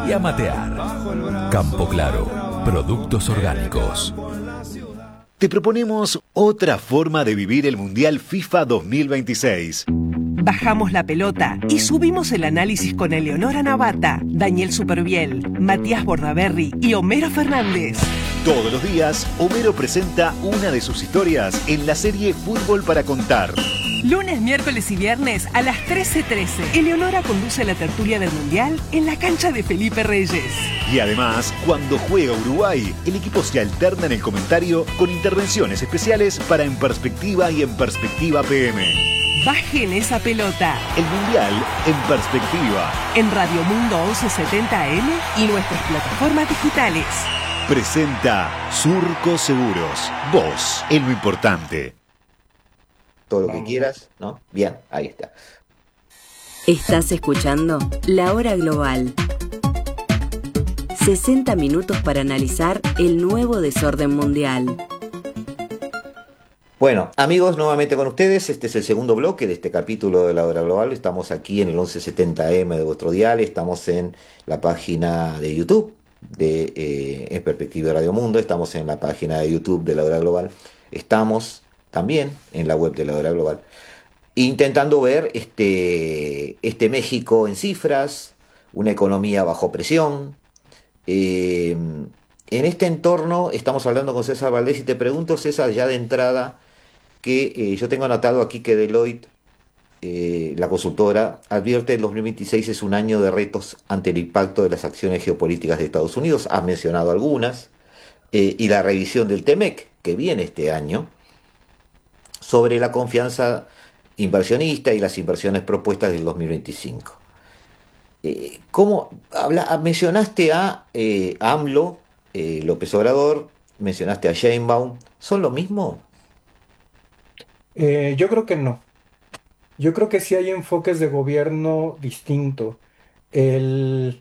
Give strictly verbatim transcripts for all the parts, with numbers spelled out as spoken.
y a matear. Campo Claro, productos orgánicos. Te proponemos otra forma de vivir el Mundial FIFA dos mil veintiséis. Bajamos la pelota y subimos el análisis con Eleonora Navata, Daniel Superviel, Matías Bordaberry y Homero Fernández. Todos los días, Homero presenta una de sus historias en la serie Fútbol para Contar. Lunes, miércoles y viernes a las trece trece. Eleonora conduce la tertulia del Mundial en la cancha de Felipe Reyes. Y además, cuando juega Uruguay, el equipo se alterna en el comentario con intervenciones especiales para En Perspectiva y En Perspectiva P M. Bajen esa pelota. El Mundial en Perspectiva. En Radio Mundo once setenta A M y nuestras plataformas digitales. Presenta Surco Seguros. Vos, es lo importante. Todo lo que quieras, ¿no? Bien, ahí está. Estás escuchando La Hora Global. sesenta minutos para analizar el nuevo desorden mundial. Bueno, amigos, nuevamente con ustedes. Este es el segundo bloque de este capítulo de La Hora Global. Estamos aquí en el once setenta A M de vuestro dial. Estamos en la página de YouTube de eh, En Perspectiva Radio Mundo. Estamos en la página de YouTube de La Hora Global. Estamos también en la web de La Hora Global, intentando ver este, este México en cifras, una economía bajo presión. Eh, en este entorno estamos hablando con César Valdés y te pregunto, César, ya de entrada, que eh, yo tengo anotado aquí que Deloitte, eh, la consultora, advierte que el dos mil veintiséis es un año de retos ante el impacto de las acciones geopolíticas de Estados Unidos. Has mencionado algunas, eh, y la revisión del TEMEC, que viene este año, sobre la confianza inversionista y las inversiones propuestas del dos mil veinticinco. Eh, ¿cómo habla, mencionaste a eh, AMLO, eh, López Obrador, mencionaste a Sheinbaum, ¿son lo mismo? Eh, yo creo que no. Yo creo que sí hay enfoques de gobierno distinto. El,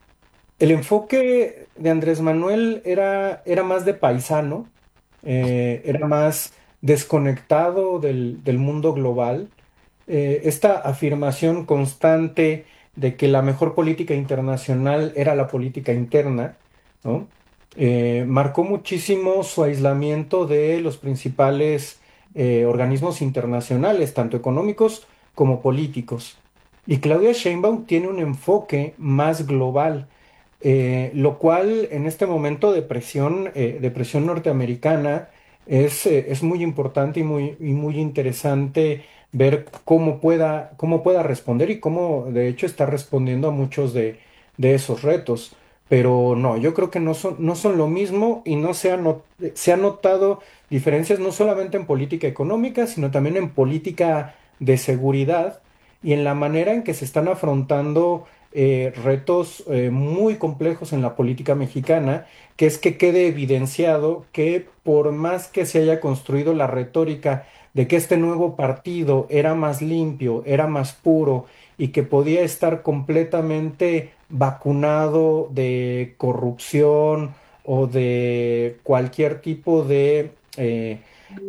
el enfoque de Andrés Manuel era, era más de paisano, eh, era más desconectado del, del mundo global. Eh, esta afirmación constante de que la mejor política internacional era la política interna, ¿no? Eh, marcó muchísimo su aislamiento de los principales eh, organismos internacionales, tanto económicos como políticos. Y Claudia Sheinbaum tiene un enfoque más global, eh, lo cual en este momento de presión, eh, de presión norteamericana, es, eh, es muy importante y muy, y muy interesante ver cómo pueda, cómo pueda responder y cómo de hecho está respondiendo a muchos de, de esos retos. Pero no, yo creo que no son, no son lo mismo y no se ha, not- se ha notado diferencias no solamente en política económica, sino también en política de seguridad y en la manera en que se están afrontando eh, retos eh, muy complejos en la política mexicana, que es que quede evidenciado que por más que se haya construido la retórica de que este nuevo partido era más limpio, era más puro y que podía estar completamente vacunado de corrupción o de cualquier tipo de, eh,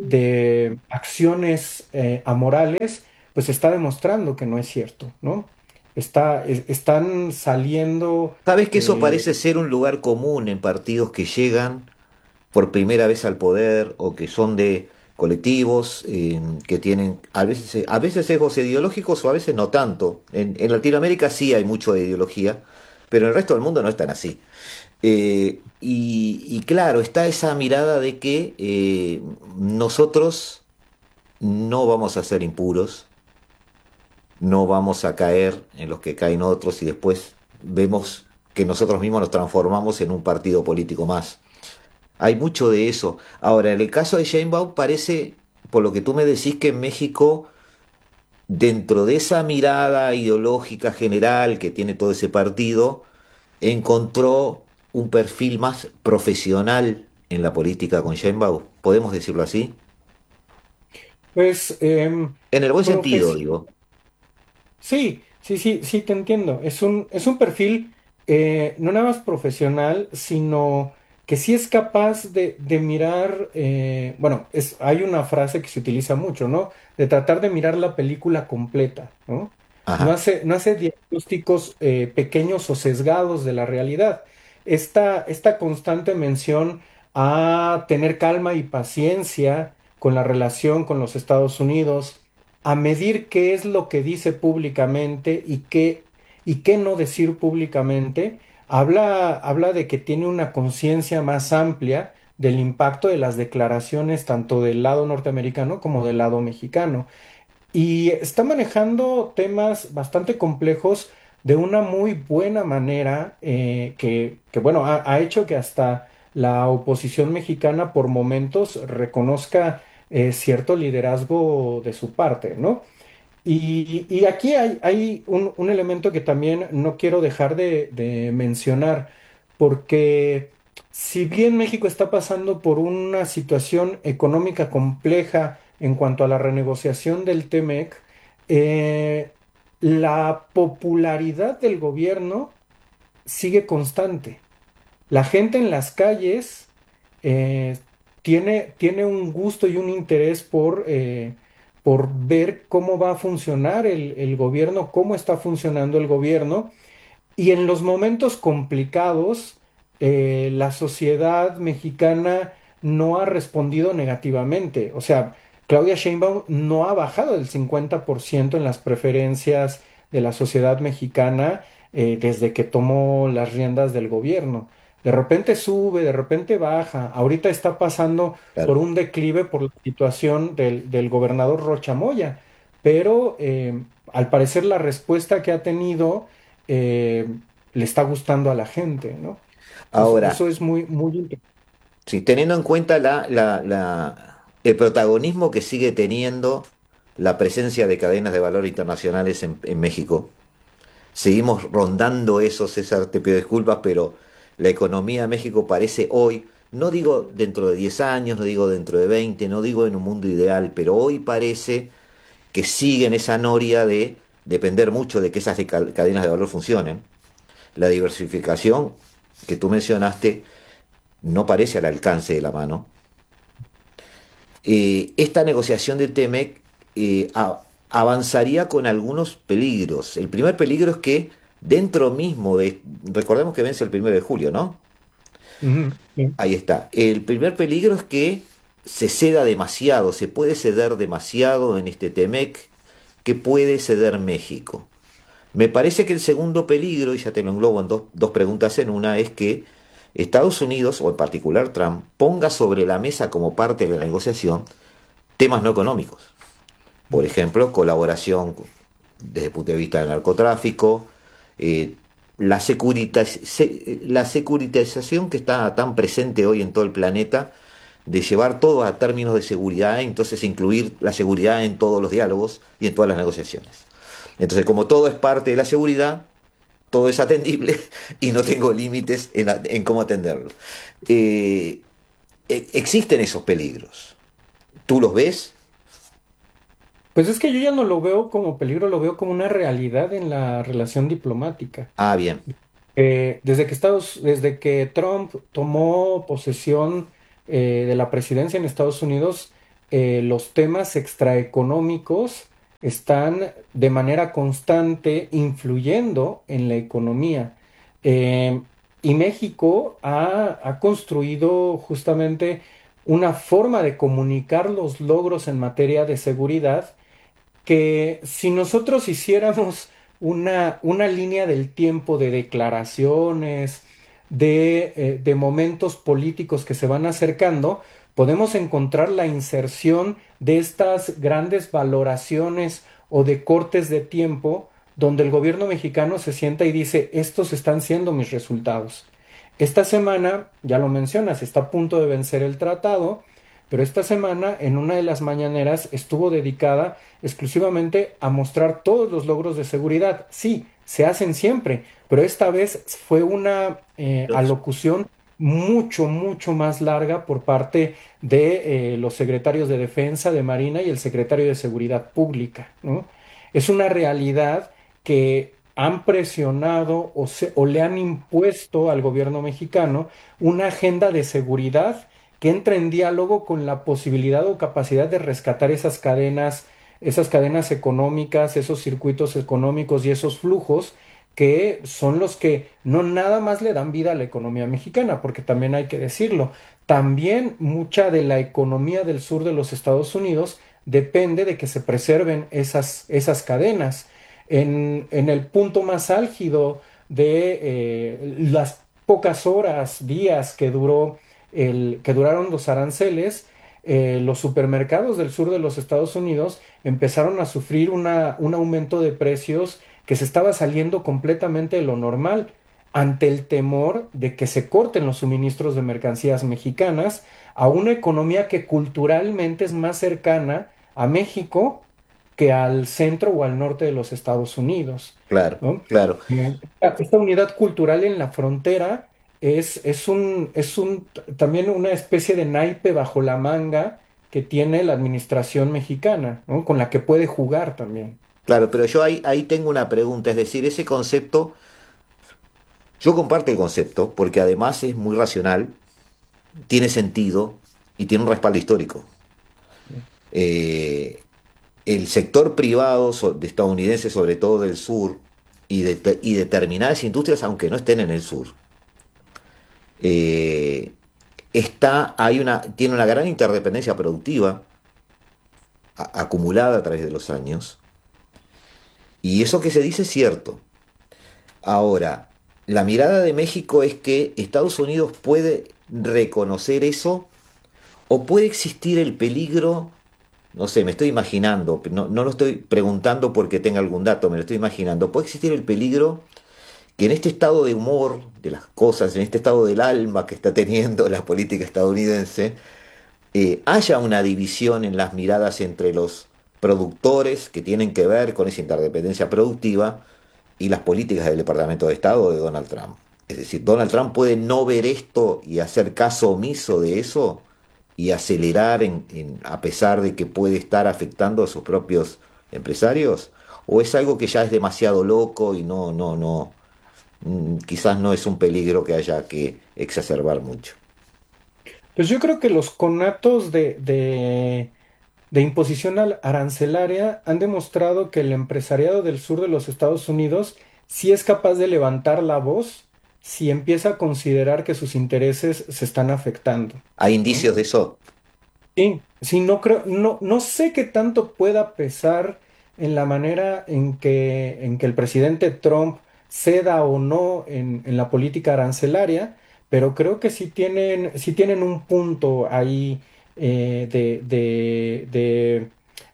de acciones eh, amorales, pues está demostrando que no es cierto, ¿no? Está, es- están saliendo... ¿Sabes que eso eh, parece ser un lugar común en partidos que llegan por primera vez al poder o que son de colectivos eh, que tienen a veces, a veces sesgos ideológicos o a veces no tanto? En, en Latinoamérica sí hay mucho de ideología, pero en el resto del mundo no es tan así. Eh, y, y claro, está esa mirada de que eh, nosotros no vamos a ser impuros, no vamos a caer en los que caen otros y después vemos que nosotros mismos nos transformamos en un partido político más. Hay mucho de eso. Ahora, en el caso de Sheinbaum parece, por lo que tú me decís, que en México, dentro de esa mirada ideológica general que tiene todo ese partido, encontró un perfil más profesional en la política con Sheinbaum. ¿Podemos decirlo así? pues em, En el buen sentido, profes- digo. Sí, sí, sí, sí, te entiendo. Es un, es un perfil eh, no nada más profesional, sino que sí es capaz de, de mirar, eh, bueno, es, hay una frase que se utiliza mucho, ¿no? De tratar de mirar la película completa, ¿no? no Ajá. hace, no hace diagnósticos eh, pequeños o sesgados de la realidad. Esta, esta constante mención a tener calma y paciencia con la relación con los Estados Unidos, a medir qué es lo que dice públicamente y qué, y qué no decir públicamente, habla, habla de que tiene una conciencia más amplia del impacto de las declaraciones tanto del lado norteamericano como del lado mexicano. Y está manejando temas bastante complejos de una muy buena manera, eh, que, que, bueno, ha, ha hecho que hasta la oposición mexicana por momentos reconozca eh, cierto liderazgo de su parte, ¿no? Y, y aquí hay, hay un, un elemento que también no quiero dejar de, de mencionar, porque si bien México está pasando por una situación económica compleja en cuanto a la renegociación del T-MEC, eh, la popularidad del gobierno sigue constante. La gente en las calles eh, tiene, tiene un gusto y un interés por, eh, por ver cómo va a funcionar el, el gobierno, cómo está funcionando el gobierno. Y en los momentos complicados, eh, la sociedad mexicana no ha respondido negativamente. O sea, Claudia Sheinbaum no ha bajado del cincuenta por ciento en las preferencias de la sociedad mexicana eh, desde que tomó las riendas del gobierno. De repente sube, de repente baja. Ahorita está pasando por Claro. un declive por la situación del, del gobernador Rocha Moya. Pero eh, al parecer la respuesta que ha tenido eh, le está gustando a la gente, ¿no? Entonces, Ahora, eso es muy, muy interesante. sí, teniendo en cuenta la, la- la- el protagonismo que sigue teniendo la presencia de cadenas de valor internacionales en, en México, seguimos rondando eso, César, te pido disculpas, pero la economía de México parece hoy, no digo dentro de diez años, no digo dentro de veinte, no digo en un mundo ideal, pero hoy parece que sigue en esa noria de depender mucho de que esas de- cadenas de valor funcionen. La diversificación que tú mencionaste no parece al alcance de la mano. Eh, esta negociación del T-MEC eh, a- avanzaría con algunos peligros. El primer peligro es que dentro mismo de, recordemos que vence el primero de julio, ¿no? Ujú, sí. Ahí está. El primer peligro es que se ceda demasiado, se puede ceder demasiado en este T-MEC que puede ceder México. Me parece que el segundo peligro, y ya te lo englobo en dos, dos preguntas en una, es que Estados Unidos, o en particular Trump, ponga sobre la mesa como parte de la negociación temas no económicos. Por ejemplo, colaboración desde el punto de vista del narcotráfico, eh, la, securita- se- la securitización que está tan presente hoy en todo el planeta, de llevar todo a términos de seguridad, entonces incluir la seguridad en todos los diálogos y en todas las negociaciones. Entonces, como todo es parte de la seguridad, todo es atendible y no tengo límites en, a- en cómo atenderlo. Eh, e- existen esos peligros. ¿Tú los ves? Pues es que yo ya no lo veo como peligro, lo veo como una realidad en la relación diplomática. Ah, bien. Eh, desde que Estados, desde que Trump tomó posesión eh, de la presidencia en Estados Unidos, eh, los temas extraeconómicos están de manera constante influyendo en la economía. Eh, y México ha, ha construido justamente una forma de comunicar los logros en materia de seguridad que si nosotros hiciéramos una, una línea del tiempo de declaraciones, de, eh, de momentos políticos que se van acercando, podemos encontrar la inserción de estas grandes valoraciones o de cortes de tiempo donde el gobierno mexicano se sienta y dice, estos están siendo mis resultados. Esta semana, ya lo mencionas, está a punto de vencer el tratado, pero esta semana en una de las mañaneras estuvo dedicada exclusivamente a mostrar todos los logros de seguridad. Sí, se hacen siempre, pero esta vez fue una eh, Los- alocución mucho, mucho más larga por parte de eh, los secretarios de Defensa, de Marina y el secretario de Seguridad Pública, ¿no? Es una realidad que han presionado o, se- o le han impuesto al gobierno mexicano una agenda de seguridad que entra en diálogo con la posibilidad o capacidad de rescatar esas cadenas esas cadenas económicas, esos circuitos económicos y esos flujos que son los que no nada más le dan vida a la economía mexicana, porque también hay que decirlo, también mucha de la economía del sur de los Estados Unidos depende de que se preserven esas, esas cadenas. En, en el punto más álgido de eh, las pocas horas, días que duró el, que duraron los aranceles, eh, los supermercados del sur de los Estados Unidos empezaron a sufrir una, un aumento de precios que se estaba saliendo completamente de lo normal ante el temor de que se corten los suministros de mercancías mexicanas a una economía que culturalmente es más cercana a México que al centro o al norte de los Estados Unidos, Claro, ¿no? claro. Esta unidad cultural en la frontera es, es un, es un, también una especie de naipe bajo la manga que tiene la administración mexicana, ¿no? Con la que puede jugar también. Claro, pero yo ahí, ahí tengo una pregunta, es decir, ese concepto, yo comparto el concepto porque además es muy racional, tiene sentido y tiene un respaldo histórico. Eh, el sector privado so- de estadounidense, sobre todo del sur, y, de, y determinadas industrias, aunque no estén en el sur, eh, está, hay una, tiene una gran interdependencia productiva a- acumulada a través de los años, y eso que se dice es cierto. Ahora, la mirada de México es que Estados Unidos puede reconocer eso o puede existir el peligro, no sé, me estoy imaginando, no, no lo estoy preguntando porque tenga algún dato, me lo estoy imaginando, puede existir el peligro que en este estado de humor de las cosas, en este estado del alma que está teniendo la política estadounidense, eh, haya una división en las miradas entre los productores que tienen que ver con esa interdependencia productiva y las políticas del Departamento de Estado de Donald Trump. Es decir, Donald Trump puede no ver esto y hacer caso omiso de eso y acelerar en, en- a pesar de que puede estar afectando a sus propios empresarios, o es algo que ya es demasiado loco y no, no, no, mm, quizás no es un peligro que haya que exacerbar mucho. Pues yo creo que los conatos de, de, de imposición al- arancelaria han demostrado que el empresariado del sur de los Estados Unidos sí es capaz de levantar la voz si empieza a considerar que sus intereses se están afectando, ¿Hay ¿no? indicios de eso? Sí, sí, no creo, no, no sé qué tanto pueda pesar en la manera en que, en que el presidente Trump ceda o no en, en la política arancelaria, pero creo que sí tienen, sí tienen un punto ahí eh, de, de, de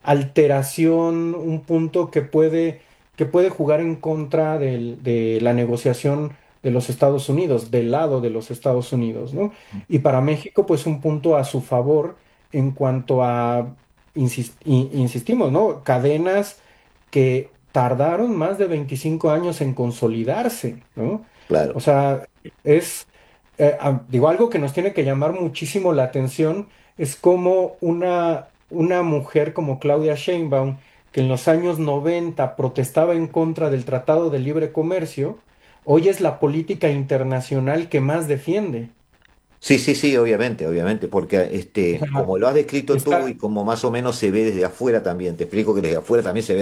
alteración, un punto que puede, que puede jugar en contra del- de la negociación de los Estados Unidos, del lado de los Estados Unidos, ¿no? Y para México, pues un punto a su favor en cuanto a, insis- in- insistimos, ¿no? Cadenas que tardaron más de veinticinco años en consolidarse, ¿no? O Claro. sea, es, eh, ah, digo, algo que nos tiene que llamar muchísimo la atención es como una, una mujer como Claudia Sheinbaum, que en los años noventa protestaba en contra del Tratado de Libre Comercio, hoy es la política internacional que más defiende. Sí, sí, sí, obviamente, obviamente, porque O este, sea, como lo has descrito tú y está, como más o menos se ve desde afuera también, te explico que desde afuera también se ve